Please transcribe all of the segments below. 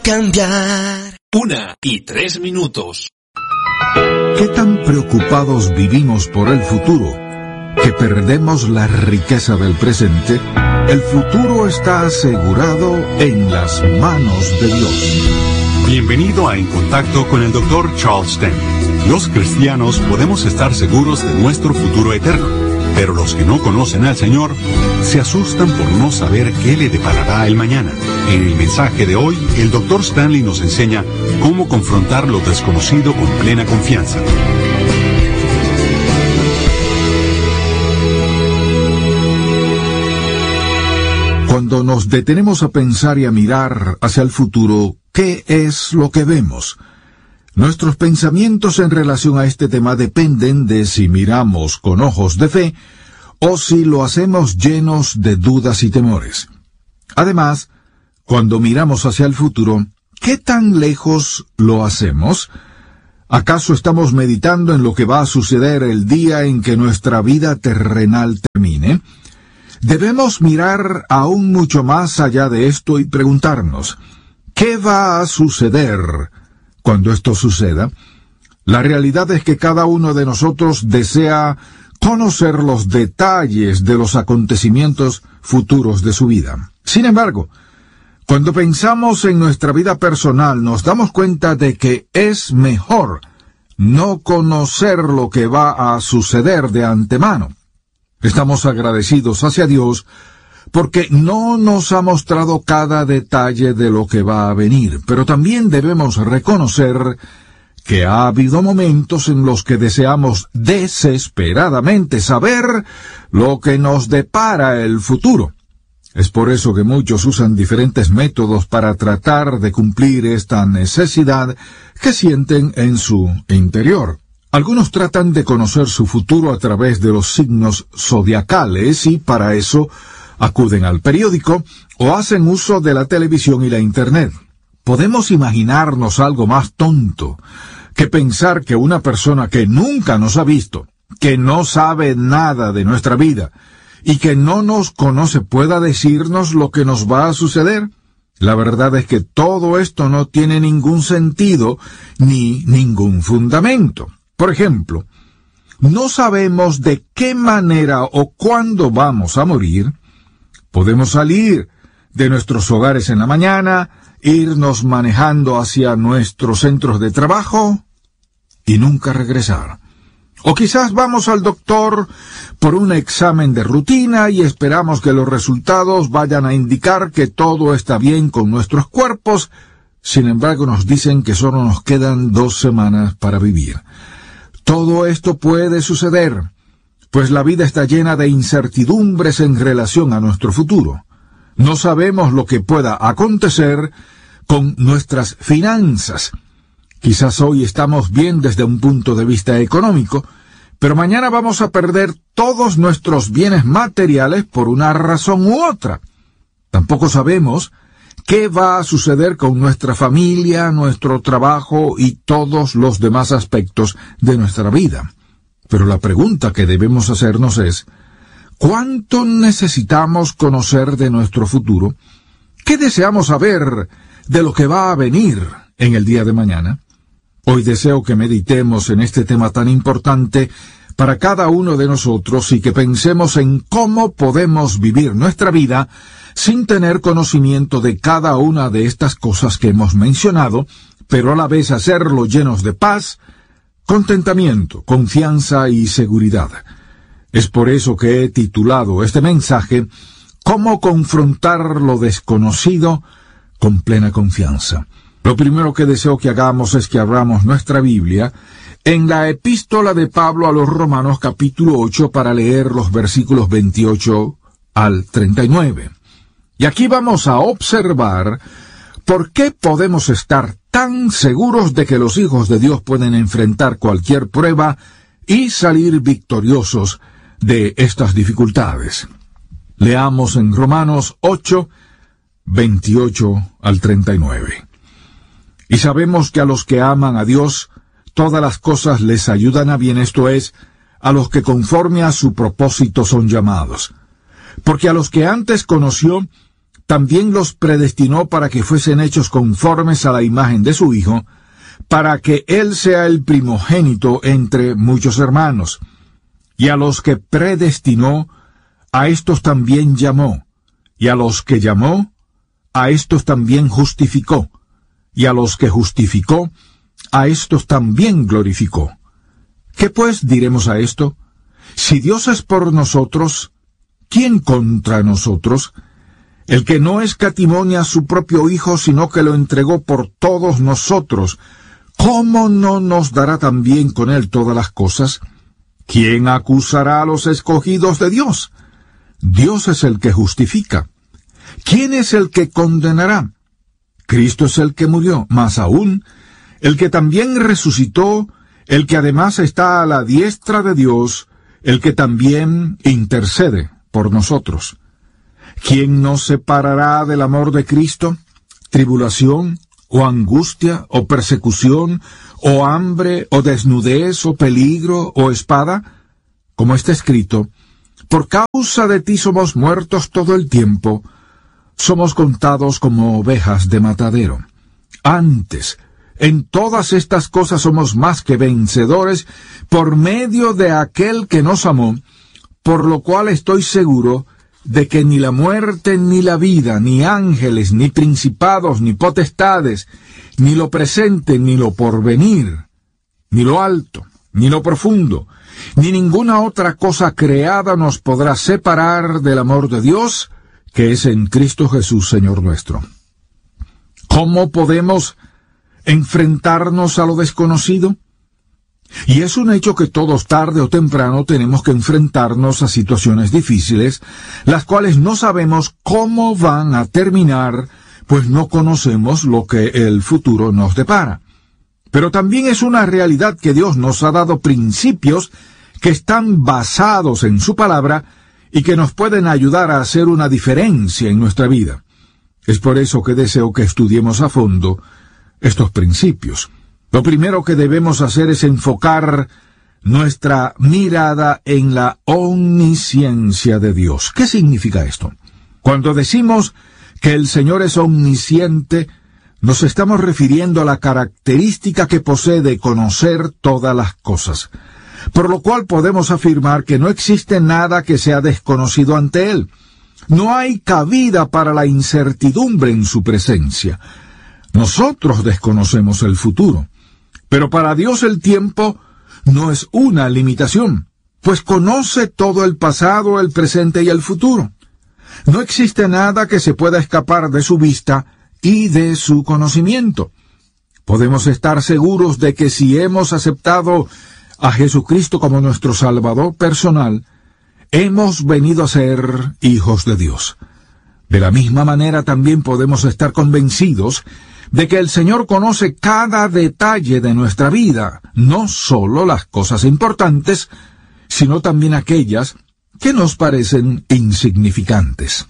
cambiar. 1:03. ¿Qué tan preocupados vivimos por el futuro que perdemos la riqueza del presente? El futuro está asegurado en las manos de Dios. Bienvenido a En Contacto con el Dr. Charles Stanley. Los cristianos podemos estar seguros de nuestro futuro eterno, pero los que no conocen al Señor se asustan por no saber qué le deparará el mañana. En el mensaje de hoy, el Dr. Stanley nos enseña cómo confrontar lo desconocido con plena confianza. Cuando nos detenemos a pensar y a mirar hacia el futuro, ¿qué es lo que vemos? Nuestros pensamientos en relación a este tema dependen de si miramos con ojos de fe o si lo hacemos llenos de dudas y temores. Además, cuando miramos hacia el futuro, ¿qué tan lejos lo hacemos? ¿Acaso estamos meditando en lo que va a suceder el día en que nuestra vida terrenal termine? Debemos mirar aún mucho más allá de esto y preguntarnos, ¿qué va a suceder cuando esto suceda? La realidad es que cada uno de nosotros desea conocer los detalles de los acontecimientos futuros de su vida. Sin embargo, cuando pensamos en nuestra vida personal, nos damos cuenta de que es mejor no conocer lo que va a suceder de antemano. Estamos agradecidos hacia Dios porque no nos ha mostrado cada detalle de lo que va a venir, pero también debemos reconocer que ha habido momentos en los que deseamos desesperadamente saber lo que nos depara el futuro. Es por eso que muchos usan diferentes métodos para tratar de cumplir esta necesidad que sienten en su interior. Algunos tratan de conocer su futuro a través de los signos zodiacales y para eso acuden al periódico o hacen uso de la televisión y la Internet. Podemos imaginarnos algo más tonto que pensar que una persona que nunca nos ha visto, que no sabe nada de nuestra vida y que no nos conoce pueda decirnos lo que nos va a suceder. La verdad es que todo esto no tiene ningún sentido ni ningún fundamento. Por ejemplo, no sabemos de qué manera o cuándo vamos a morir. Podemos salir de nuestros hogares en la mañana, irnos manejando hacia nuestros centros de trabajo y nunca regresar. O quizás vamos al doctor por un examen de rutina y esperamos que los resultados vayan a indicar que todo está bien con nuestros cuerpos. Sin embargo, nos dicen que solo nos quedan 2 semanas para vivir. Todo esto puede suceder, pues la vida está llena de incertidumbres en relación a nuestro futuro. No sabemos lo que pueda acontecer con nuestras finanzas. Quizás hoy estamos bien desde un punto de vista económico, pero mañana vamos a perder todos nuestros bienes materiales por una razón u otra. Tampoco sabemos qué va a suceder con nuestra familia, nuestro trabajo y todos los demás aspectos de nuestra vida. Pero la pregunta que debemos hacernos es, ¿cuánto necesitamos conocer de nuestro futuro? ¿Qué deseamos saber de lo que va a venir en el día de mañana? Hoy deseo que meditemos en este tema tan importante para cada uno de nosotros y que pensemos en cómo podemos vivir nuestra vida sin tener conocimiento de cada una de estas cosas que hemos mencionado, pero a la vez hacerlo llenos de paz, contentamiento, confianza y seguridad. Es por eso que he titulado este mensaje, ¿Cómo confrontar lo desconocido con plena confianza? Lo primero que deseo que hagamos es que abramos nuestra Biblia en la epístola de Pablo a los Romanos capítulo 8 para leer los versículos 28 al 39. Y aquí vamos a observar por qué podemos estar tan seguros de que los hijos de Dios pueden enfrentar cualquier prueba y salir victoriosos de estas dificultades. Leamos en Romanos 8, 28 al 39. Y sabemos que a los que aman a Dios, todas las cosas les ayudan a bien, esto es, a los que conforme a su propósito son llamados. Porque a los que antes conoció, también los predestinó para que fuesen hechos conformes a la imagen de su Hijo, para que Él sea el primogénito entre muchos hermanos. Y a los que predestinó, a estos también llamó, y a los que llamó, a estos también justificó, y a los que justificó, a estos también glorificó. ¿Qué pues diremos a esto? Si Dios es por nosotros, ¿quién contra nosotros? El que no escatimó a su propio Hijo, sino que lo entregó por todos nosotros, ¿cómo no nos dará también con él todas las cosas? ¿Quién acusará a los escogidos de Dios? Dios es el que justifica. ¿Quién es el que condenará? Cristo es el que murió, más aún, el que también resucitó, el que además está a la diestra de Dios, el que también intercede por nosotros. ¿Quién nos separará del amor de Cristo? ¿Tribulación, o angustia, o persecución, o hambre, o desnudez, o peligro, o espada? Como está escrito, por causa de ti somos muertos todo el tiempo, somos contados como ovejas de matadero. Antes, en todas estas cosas somos más que vencedores por medio de aquel que nos amó, por lo cual estoy seguro de que ni la muerte ni la vida, ni ángeles, ni principados, ni potestades, ni lo presente, ni lo porvenir, ni lo alto, ni lo profundo, ni ninguna otra cosa creada nos podrá separar del amor de Dios, que es en Cristo Jesús, Señor nuestro. ¿Cómo podemos enfrentarnos a lo desconocido? Y es un hecho que todos tarde o temprano tenemos que enfrentarnos a situaciones difíciles, las cuales no sabemos cómo van a terminar, pues no conocemos lo que el futuro nos depara. Pero también es una realidad que Dios nos ha dado principios que están basados en su palabra y que nos pueden ayudar a hacer una diferencia en nuestra vida. Es por eso que deseo que estudiemos a fondo estos principios. Lo primero que debemos hacer es enfocar nuestra mirada en la omnisciencia de Dios. ¿Qué significa esto? Cuando decimos que el Señor es omnisciente, nos estamos refiriendo a la característica que posee de conocer todas las cosas, por lo cual podemos afirmar que no existe nada que sea desconocido ante Él. No hay cabida para la incertidumbre en su presencia. Nosotros desconocemos el futuro, pero para Dios el tiempo no es una limitación, pues conoce todo el pasado, el presente y el futuro. No existe nada que se pueda escapar de su vista y de su conocimiento. Podemos estar seguros de que si hemos aceptado a Jesucristo como nuestro Salvador personal, hemos venido a ser hijos de Dios. De la misma manera también podemos estar convencidos de que el Señor conoce cada detalle de nuestra vida, no solo las cosas importantes, sino también aquellas que nos parecen insignificantes.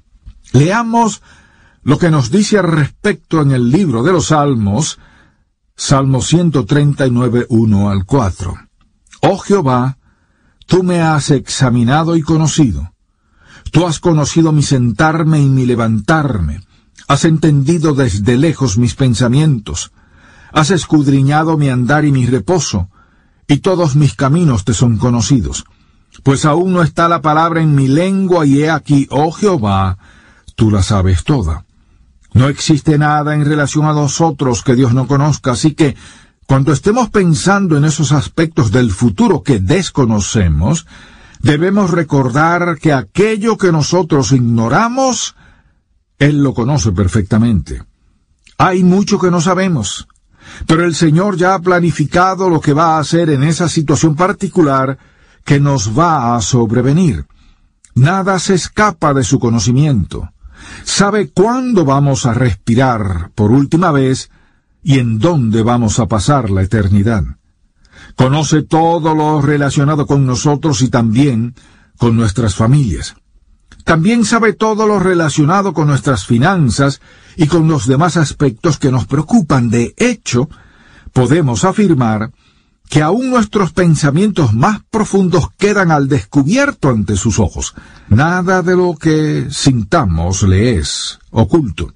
Leamos lo que nos dice al respecto en el libro de los Salmos, Salmo 139, 1 al 4. Oh Jehová, tú me has examinado y conocido. Tú has conocido mi sentarme y mi levantarme. Has entendido desde lejos mis pensamientos. Has escudriñado mi andar y mi reposo, y todos mis caminos te son conocidos. Pues aún no está la palabra en mi lengua, y he aquí, oh Jehová, tú la sabes toda. No existe nada en relación a nosotros que Dios no conozca, así que cuando estemos pensando en esos aspectos del futuro que desconocemos, debemos recordar que aquello que nosotros ignoramos, Él lo conoce perfectamente. Hay mucho que no sabemos, pero el Señor ya ha planificado lo que va a hacer en esa situación particular que nos va a sobrevenir. Nada se escapa de su conocimiento. Sabe cuándo vamos a respirar por última vez y en dónde vamos a pasar la eternidad. Conoce todo lo relacionado con nosotros y también con nuestras familias. También sabe todo lo relacionado con nuestras finanzas y con los demás aspectos que nos preocupan. De hecho, podemos afirmar que aún nuestros pensamientos más profundos quedan al descubierto ante sus ojos. Nada de lo que sintamos le es oculto.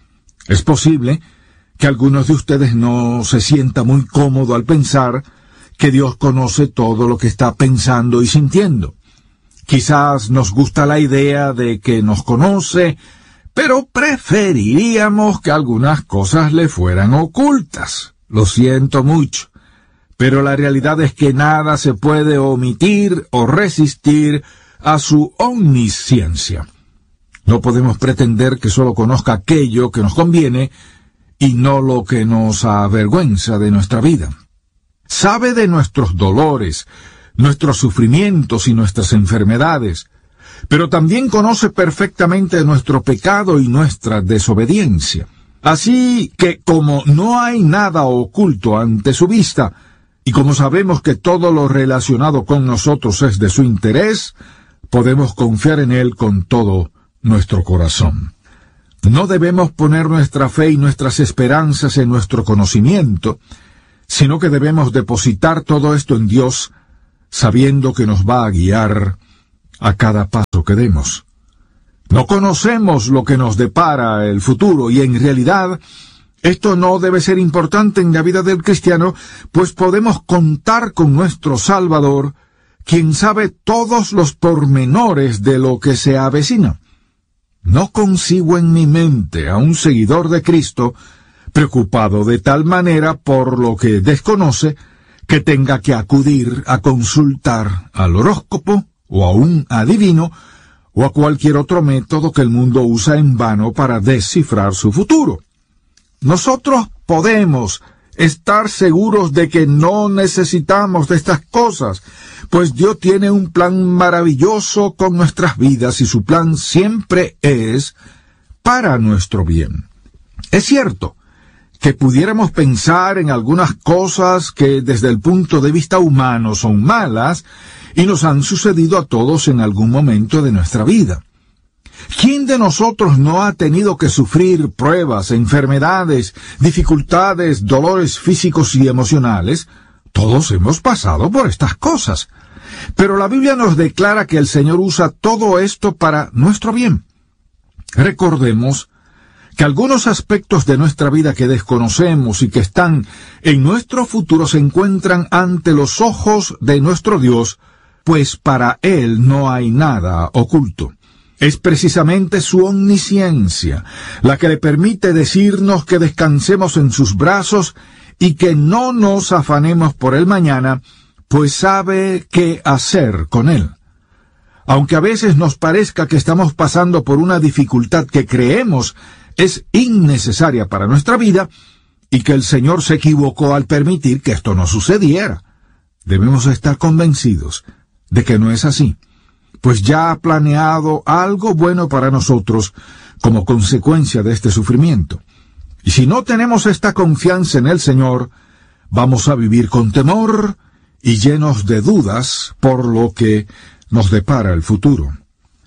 Es posible que algunos de ustedes no se sientan muy cómodo al pensar que Dios conoce todo lo que está pensando y sintiendo. Quizás nos gusta la idea de que nos conoce, pero preferiríamos que algunas cosas le fueran ocultas. Lo siento mucho, pero la realidad es que nada se puede omitir o resistir a su omnisciencia. No podemos pretender que solo conozca aquello que nos conviene y no lo que nos avergüenza de nuestra vida. Sabe de nuestros dolores, nuestros sufrimientos y nuestras enfermedades, pero también conoce perfectamente nuestro pecado y nuestra desobediencia. Así que, como no hay nada oculto ante su vista, y como sabemos que todo lo relacionado con nosotros es de su interés, podemos confiar en Él con todo nuestro corazón. No debemos poner nuestra fe y nuestras esperanzas en nuestro conocimiento, sino que debemos depositar todo esto en Dios, sabiendo que nos va a guiar a cada paso que demos. No conocemos lo que nos depara el futuro, y en realidad esto no debe ser importante en la vida del cristiano, pues podemos contar con nuestro Salvador, quien sabe todos los pormenores de lo que se avecina. No concibo en mi mente a un seguidor de Cristo preocupado de tal manera por lo que desconoce que tenga que acudir a consultar al horóscopo o a un adivino o a cualquier otro método que el mundo usa en vano para descifrar su futuro. Nosotros podemos estar seguros de que no necesitamos de estas cosas, pues Dios tiene un plan maravilloso con nuestras vidas y su plan siempre es para nuestro bien. Es cierto que pudiéramos pensar en algunas cosas que desde el punto de vista humano son malas y nos han sucedido a todos en algún momento de nuestra vida. ¿Quién de nosotros no ha tenido que sufrir pruebas, enfermedades, dificultades, dolores físicos y emocionales? Todos hemos pasado por estas cosas. Pero la Biblia nos declara que el Señor usa todo esto para nuestro bien. Recordemos que algunos aspectos de nuestra vida que desconocemos y que están en nuestro futuro se encuentran ante los ojos de nuestro Dios, pues para Él no hay nada oculto. Es precisamente su omnisciencia la que le permite decirnos que descansemos en sus brazos y que no nos afanemos por el mañana, pues sabe qué hacer con él. Aunque a veces nos parezca que estamos pasando por una dificultad que creemos es innecesaria para nuestra vida y que el Señor se equivocó al permitir que esto no sucediera, debemos estar convencidos de que no es así, pues ya ha planeado algo bueno para nosotros como consecuencia de este sufrimiento. Y si no tenemos esta confianza en el Señor, vamos a vivir con temor y llenos de dudas por lo que nos depara el futuro.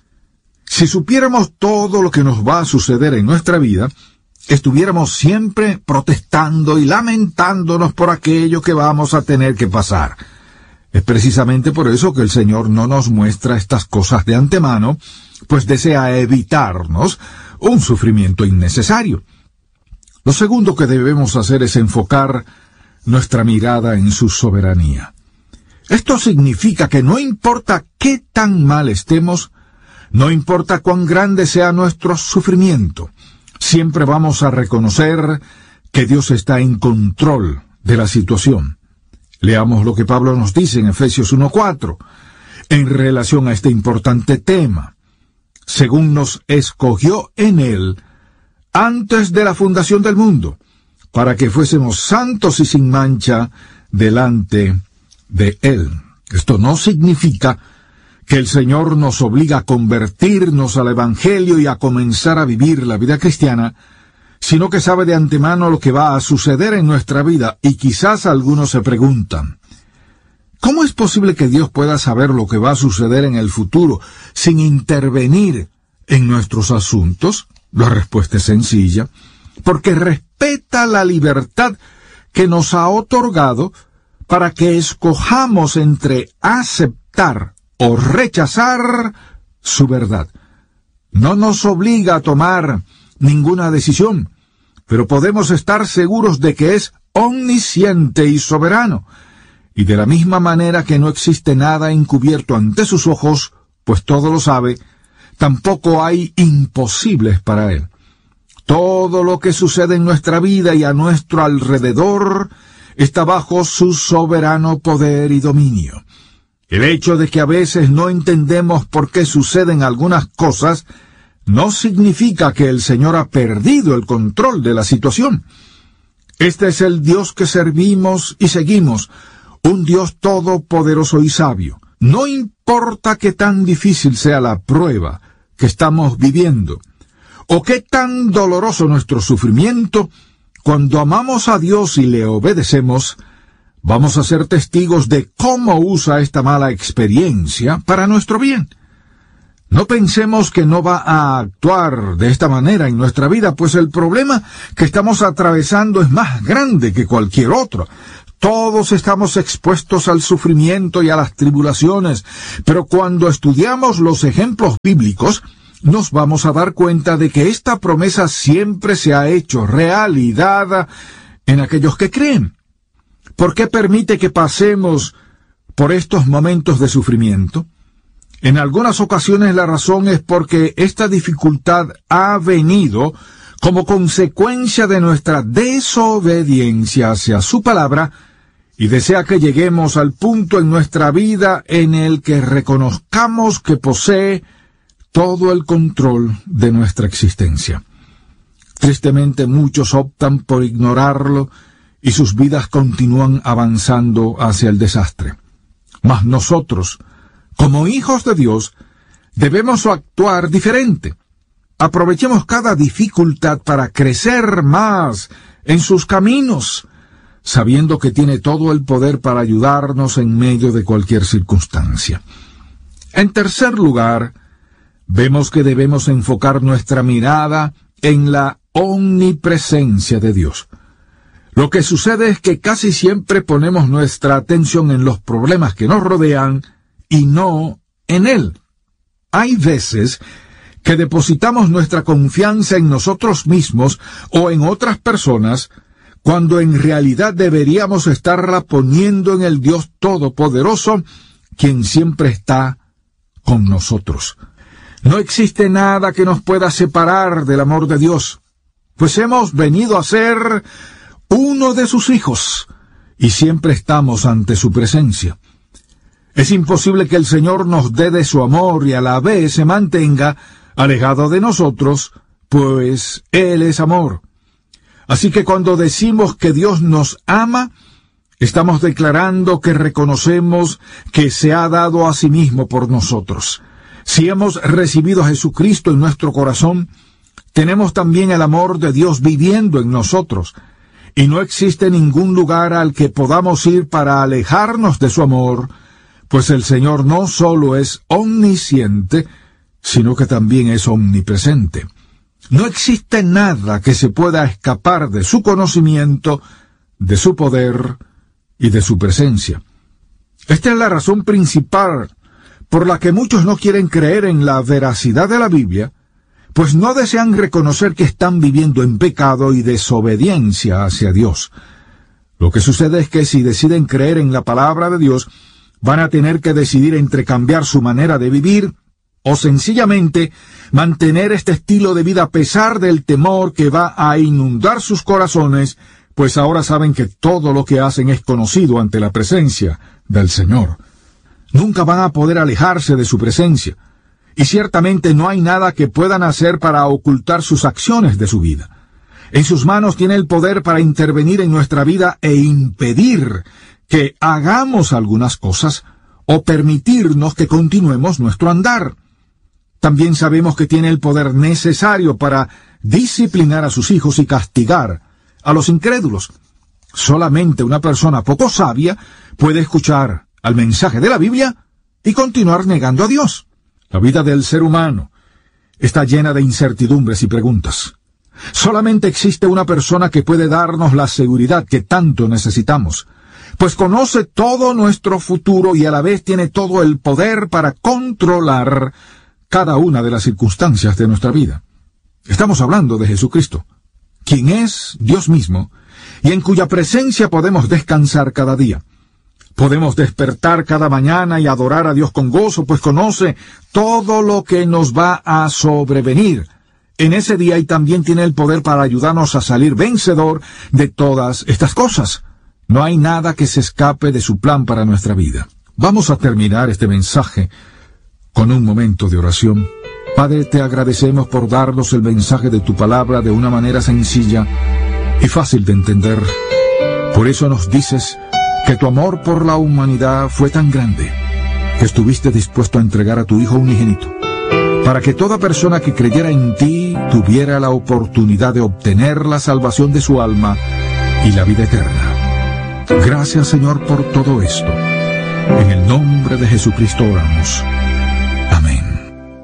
Si supiéramos todo lo que nos va a suceder en nuestra vida, estuviéramos siempre protestando y lamentándonos por aquello que vamos a tener que pasar. Es precisamente por eso que el Señor no nos muestra estas cosas de antemano, pues desea evitarnos un sufrimiento innecesario. Lo segundo que debemos hacer es enfocar nuestra mirada en su soberanía. Esto significa que no importa qué tan mal estemos, no importa cuán grande sea nuestro sufrimiento, siempre vamos a reconocer que Dios está en control de la situación. Leamos lo que Pablo nos dice en Efesios 1:4, en relación a este importante tema. Según nos escogió en Él, antes de la fundación del mundo, para que fuésemos santos y sin mancha delante de Él. Esto no significa que el Señor nos obliga a convertirnos al Evangelio y a comenzar a vivir la vida cristiana, sino que sabe de antemano lo que va a suceder en nuestra vida, y quizás algunos se preguntan, ¿cómo es posible que Dios pueda saber lo que va a suceder en el futuro sin intervenir en nuestros asuntos? La respuesta es sencilla, porque respeta la libertad que nos ha otorgado para que escojamos entre aceptar o rechazar su verdad. No nos obliga a tomar ninguna decisión, pero podemos estar seguros de que es omnisciente y soberano, y de la misma manera que no existe nada encubierto ante sus ojos, pues todo lo sabe, tampoco hay imposibles para él. Todo lo que sucede en nuestra vida y a nuestro alrededor está bajo su soberano poder y dominio. El hecho de que a veces no entendemos por qué suceden algunas cosas no significa que el Señor ha perdido el control de la situación. Este es el Dios que servimos y seguimos, un Dios todopoderoso y sabio. No importa qué tan difícil sea la prueba que estamos viviendo, o qué tan doloroso nuestro sufrimiento, cuando amamos a Dios y le obedecemos, vamos a ser testigos de cómo usa esta mala experiencia para nuestro bien. No pensemos que no va a actuar de esta manera en nuestra vida, pues el problema que estamos atravesando es más grande que cualquier otro. Todos estamos expuestos al sufrimiento y a las tribulaciones, pero cuando estudiamos los ejemplos bíblicos, nos vamos a dar cuenta de que esta promesa siempre se ha hecho realidad en aquellos que creen. ¿Por qué permite que pasemos por estos momentos de sufrimiento? En algunas ocasiones la razón es porque esta dificultad ha venido como consecuencia de nuestra desobediencia hacia su palabra y desea que lleguemos al punto en nuestra vida en el que reconozcamos que posee todo el control de nuestra existencia. Tristemente muchos optan por ignorarlo y sus vidas continúan avanzando hacia el desastre. Mas nosotros, como hijos de Dios, debemos actuar diferente. Aprovechemos cada dificultad para crecer más en sus caminos, sabiendo que tiene todo el poder para ayudarnos en medio de cualquier circunstancia. En tercer lugar, vemos que debemos enfocar nuestra mirada en la omnipresencia de Dios. Lo que sucede es que casi siempre ponemos nuestra atención en los problemas que nos rodean y no en Él. Hay veces que depositamos nuestra confianza en nosotros mismos o en otras personas, cuando en realidad deberíamos estarla poniendo en el Dios Todopoderoso, quien siempre está con nosotros. No existe nada que nos pueda separar del amor de Dios, pues hemos venido a ser uno de sus hijos, y siempre estamos ante su presencia. Es imposible que el Señor nos dé de su amor y a la vez se mantenga alejado de nosotros, pues Él es amor. Así que cuando decimos que Dios nos ama, estamos declarando que reconocemos que se ha dado a sí mismo por nosotros. Si hemos recibido a Jesucristo en nuestro corazón, tenemos también el amor de Dios viviendo en nosotros, y no existe ningún lugar al que podamos ir para alejarnos de su amor, pues el Señor no solo es omnisciente, sino que también es omnipresente. No existe nada que se pueda escapar de su conocimiento, de su poder y de su presencia. Esta es la razón principal por la que muchos no quieren creer en la veracidad de la Biblia, pues no desean reconocer que están viviendo en pecado y desobediencia hacia Dios. Lo que sucede es que si deciden creer en la palabra de Dios, van a tener que decidir entre cambiar su manera de vivir o sencillamente mantener este estilo de vida a pesar del temor que va a inundar sus corazones, pues ahora saben que todo lo que hacen es conocido ante la presencia del Señor. Nunca van a poder alejarse de su presencia, y ciertamente no hay nada que puedan hacer para ocultar sus acciones de su vida. En sus manos tiene el poder para intervenir en nuestra vida e impedir que hagamos algunas cosas o permitirnos que continuemos nuestro andar. También sabemos que tiene el poder necesario para disciplinar a sus hijos y castigar a los incrédulos. Solamente una persona poco sabia puede escuchar al mensaje de la Biblia y continuar negando a Dios. La vida del ser humano está llena de incertidumbres y preguntas. Solamente existe una persona que puede darnos la seguridad que tanto necesitamos. pues conoce todo nuestro futuro y a la vez tiene todo el poder para controlar cada una de las circunstancias de nuestra vida. Estamos hablando de Jesucristo, quien es Dios mismo, y en cuya presencia podemos descansar cada día. Podemos despertar cada mañana y adorar a Dios con gozo, pues conoce todo lo que nos va a sobrevenir en ese día y también tiene el poder para ayudarnos a salir vencedor de todas estas cosas. No hay nada que se escape de su plan para nuestra vida. Vamos a terminar este mensaje con un momento de oración. Padre, te agradecemos por darnos el mensaje de tu palabra de una manera sencilla y fácil de entender. Por eso nos dices que tu amor por la humanidad fue tan grande que estuviste dispuesto a entregar a tu Hijo unigénito, para que toda persona que creyera en ti tuviera la oportunidad de obtener la salvación de su alma y la vida eterna. Gracias, Señor, por todo esto. En el nombre de Jesucristo oramos. Amén.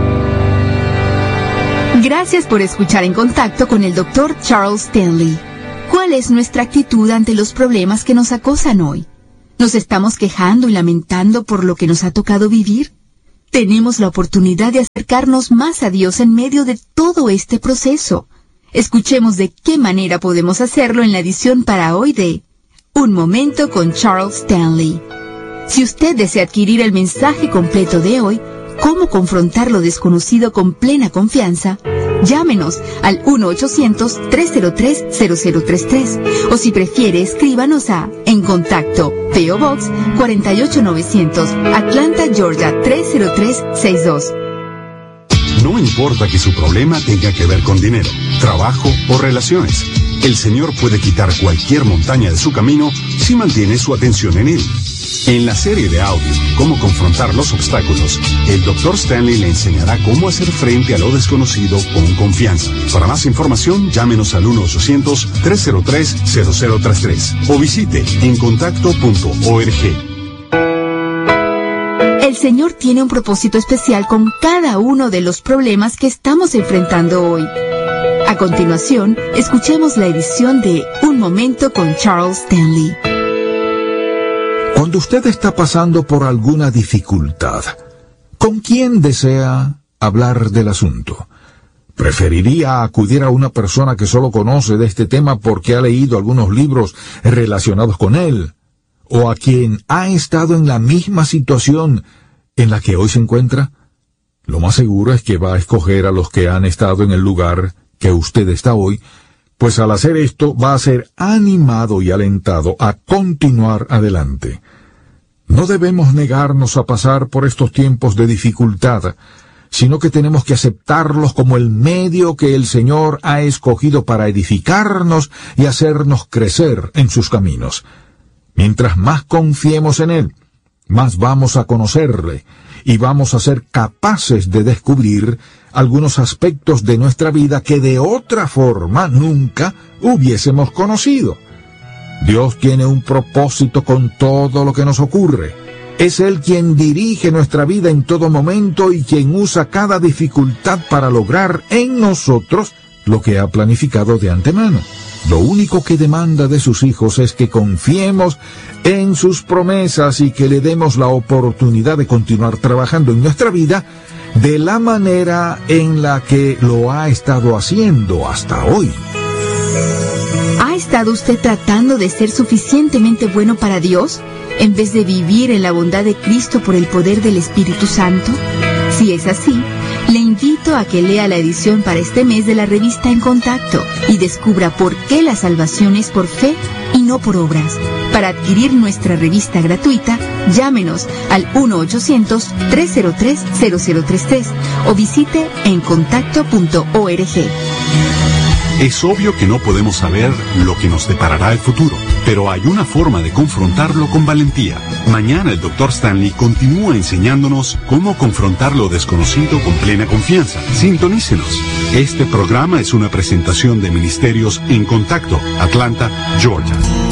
Gracias por escuchar En Contacto con el Dr. Charles Stanley. ¿Cuál es nuestra actitud ante los problemas que nos acosan hoy? ¿Nos estamos quejando y lamentando por lo que nos ha tocado vivir? Tenemos la oportunidad de acercarnos más a Dios en medio de todo este proceso. Escuchemos de qué manera podemos hacerlo en la edición para hoy de Un Momento con Charles Stanley. Si usted desea adquirir el mensaje completo de hoy, Cómo confrontar lo desconocido con plena confianza, llámenos al 1-800-303-0033 o si prefiere escríbanos a En Contacto, P.O. Box 48900, Atlanta, Georgia 30362. No importa que su problema tenga que ver con dinero, trabajo o relaciones. El Señor puede quitar cualquier montaña de su camino si mantiene su atención en Él. En la serie de audio Cómo confrontar los obstáculos, el Dr. Stanley le enseñará cómo hacer frente a lo desconocido con confianza. Para más información, llámenos al 1-800-303-0033 o visite encontacto.org. El Señor tiene un propósito especial con cada uno de los problemas que estamos enfrentando hoy. A continuación, escuchemos la edición de Un Momento con Charles Stanley. Cuando usted está pasando por alguna dificultad, ¿con quién desea hablar del asunto? ¿Preferiría acudir a una persona que solo conoce de este tema porque ha leído algunos libros relacionados con él? ¿O a quien ha estado en la misma situación en la que hoy se encuentra? Lo más seguro es que va a escoger a los que han estado en el lugar que usted está hoy, pues al hacer esto va a ser animado y alentado a continuar adelante. No debemos negarnos a pasar por estos tiempos de dificultad, sino que tenemos que aceptarlos como el medio que el Señor ha escogido para edificarnos y hacernos crecer en sus caminos. Mientras más confiemos en Él, más vamos a conocerle y vamos a ser capaces de descubrir algunos aspectos de nuestra vida que de otra forma nunca hubiésemos conocido. Dios tiene un propósito con todo lo que nos ocurre. Es Él quien dirige nuestra vida en todo momento y quien usa cada dificultad para lograr en nosotros lo que ha planificado de antemano. Lo único que demanda de sus hijos es que confiemos en sus promesas y que le demos la oportunidad de continuar trabajando en nuestra vida de la manera en la que lo ha estado haciendo hasta hoy. ¿Ha estado usted tratando de ser suficientemente bueno para Dios en vez de vivir en la bondad de Cristo por el poder del Espíritu Santo? Si es así, le invito a que lea la edición para este mes de la revista En Contacto y descubra por qué la salvación es por fe y no por obras. Para adquirir nuestra revista gratuita, llámenos al 1-800-303-0033 o visite encontacto.org. Es obvio que no podemos saber lo que nos deparará el futuro, pero hay una forma de confrontarlo con valentía. Mañana el Dr. Stanley continúa enseñándonos cómo confrontar lo desconocido con plena confianza. Sintonícenos. Este programa es una presentación de Ministerios En Contacto, Atlanta, Georgia.